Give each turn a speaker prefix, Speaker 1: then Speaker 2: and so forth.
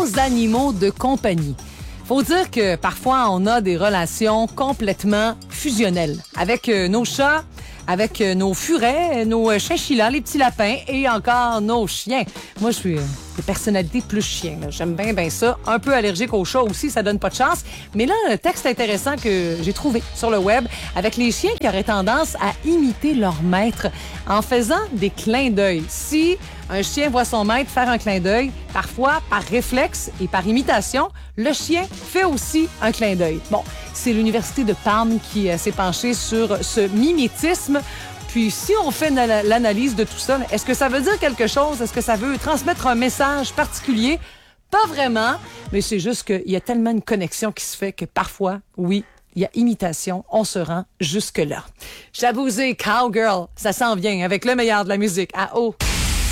Speaker 1: nos animaux de compagnie. Faut dire que parfois, on a des relations complètement fusionnelles avec nos chats, avec nos furets, nos chinchillas, les petits lapins et encore nos chiens. Moi, je suis des personnalités plus chien. Là. J'aime bien ça. Un peu allergique aux chats aussi, ça donne pas de chance. Mais là, un texte intéressant que j'ai trouvé sur le web avec les chiens qui auraient tendance à imiter leur maître en faisant des clins d'œil. Si un chien voit son maître faire un clin d'œil, parfois par réflexe et par imitation, le chien fait aussi un clin d'œil. Bon, c'est l'Université de Parme qui s'est penchée sur ce mimétisme. Puis si on fait l'analyse de tout ça, est-ce que ça veut dire quelque chose? Est-ce que ça veut transmettre un message particulier? Pas vraiment, mais c'est juste qu'il y a tellement une connexion qui se fait que parfois, oui, il y a imitation, on se rend jusque-là. J'avoue, Cowgirl, ça s'en vient avec le meilleur de la musique à haut.